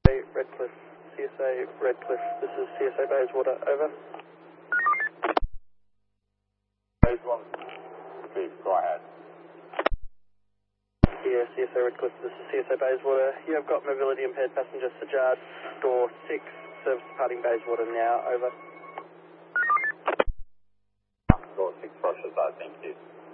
Redcliffe, CSA Redcliffe, this is CSA Bayswater, over. Bayswater, please go ahead. Yeah, CSA Redcliffe, this is CSA Bayswater. You have got mobility impaired passenger Sajjad, door 6, service departing Bayswater now, over. Door 6 Rochester, thank you.